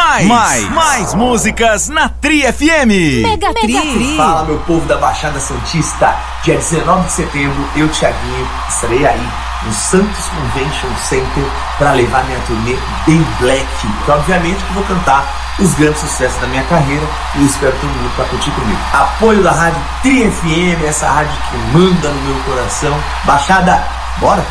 Mais músicas na Tri FM. Mega Tri. Fala, meu povo da Baixada Santista. Dia 19 de setembro, eu, Thiaguinho, estarei aí no Santos Convention Center para levar minha turnê Bem Black. Então, obviamente, que vou cantar os grandes sucessos da minha carreira e eu espero todo mundo para curtir comigo. Apoio da Rádio Tri FM, essa rádio que manda no meu coração. Baixada, bora!